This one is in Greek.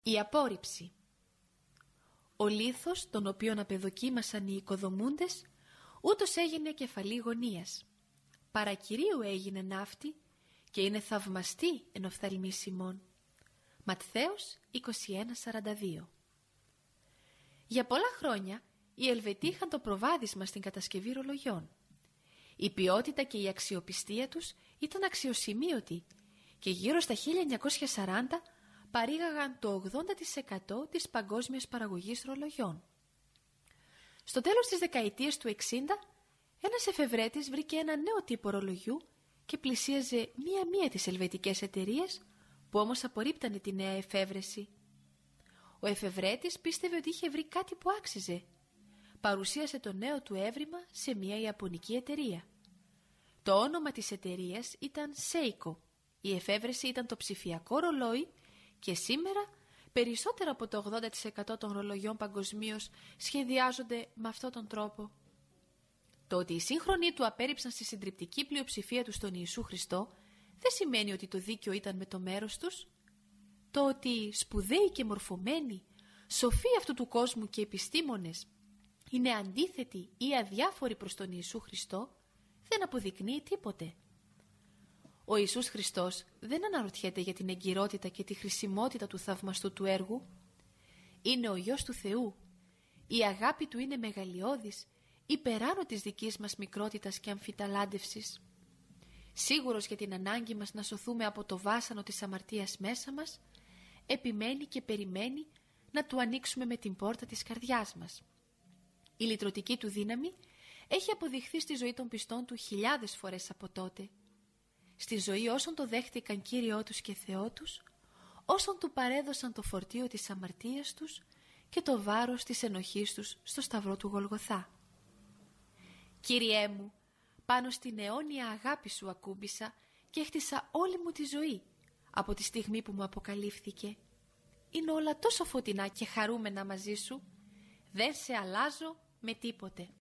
Η απόρριψη. Ο λίθος, τον οποίον απεδοκίμασαν οι οικοδομούντες, ούτως έγινε κεφαλή γωνίας. Παρακυρίου έγινε ναύτη και είναι θαυμαστή εν οφθαλμής ημών. Ματθαίος 21:42. Για πολλά χρόνια οι Ελβετοί είχαν το προβάδισμα στην κατασκευή ρολογιών. Η ποιότητα και η αξιοπιστία τους ήταν αξιοσημείωτη και γύρω στα 1940 παρήγαγαν το 80% της παγκόσμιας παραγωγής ρολογιών. Στο τέλος της δεκαετίας του 60, ένας εφευρέτης βρήκε ένα νέο τύπο ρολογιού και πλησίαζε μία-μία τις ελβετικές εταιρείες, που όμως απορρίπτανε τη νέα εφεύρεση. Ο εφευρέτης πίστευε ότι είχε βρει κάτι που άξιζε. Παρουσίασε το νέο του έβριμα σε μία ιαπωνική εταιρεία. Το όνομα της εταιρείας ήταν Seiko. Η εφεύρεση ήταν το ψηφιακό ρολόι και σήμερα περισσότερο από το 80% των ρολογιών παγκοσμίως σχεδιάζονται με αυτόν τον τρόπο. Το ότι οι σύγχρονοι του απέρριψαν στη συντριπτική πλειοψηφία τους τον Ιησού Χριστό δεν σημαίνει ότι το δίκαιο ήταν με το μέρος τους. Το ότι σπουδαίοι και μορφωμένοι, σοφοί αυτού του κόσμου και επιστήμονες είναι αντίθετοι ή αδιάφοροι προς τον Ιησού Χριστό δεν αποδεικνύει τίποτε. Ο Ιησούς Χριστός δεν αναρωτιέται για την εγκυρότητα και τη χρησιμότητα του θαυμαστού του έργου. Είναι ο Υιός του Θεού. Η αγάπη του είναι μεγαλειώδης, υπεράνω της δικής μας μικρότητας και αμφιταλάντευσης. Σίγουρος για την ανάγκη μας να σωθούμε από το βάσανο της αμαρτίας μέσα μας, επιμένει και περιμένει να του ανοίξουμε με την πόρτα της καρδιάς μας. Η λυτρωτική του δύναμη έχει αποδειχθεί στη ζωή των πιστών του χιλιάδες φορές από τότε. Στη ζωή όσων το δέχτηκαν Κύριό τους και Θεό τους, όσων του παρέδωσαν το φορτίο της αμαρτίας τους και το βάρος της ενοχής τους στο σταυρό του Γολγοθά. Κύριέ μου, πάνω στην αιώνια αγάπη σου ακούμπησα και έχτισα όλη μου τη ζωή από τη στιγμή που μου αποκαλύφθηκε. Είναι όλα τόσο φωτεινά και χαρούμενα μαζί σου, δεν σε αλλάζω με τίποτε.